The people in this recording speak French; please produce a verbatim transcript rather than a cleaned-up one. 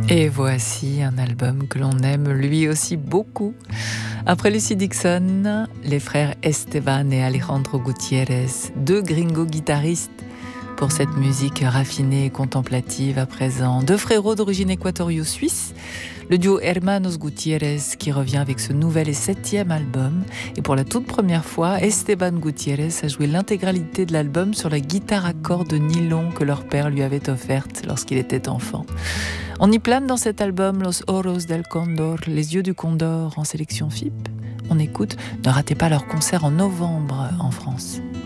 Et voici un album que l'on aime lui aussi beaucoup. Après Lucy Dixon, les frères Esteban et Alejandro Gutiérrez, deux gringos guitaristes pour cette musique raffinée et contemplative à présent. Deux frérots d'origine équatorio-suisse, le duo Hermanos Gutiérrez qui revient avec ce nouvel et septième album. Et pour la toute première fois, Esteban Gutiérrez a joué l'intégralité de l'album sur la guitare à cordes de nylon que leur père lui avait offerte lorsqu'il était enfant. On y plane dans cet album Los Ojos del Cóndor, les yeux du Condor en sélection F I P. On écoute, ne ratez pas leur concert en novembre en France.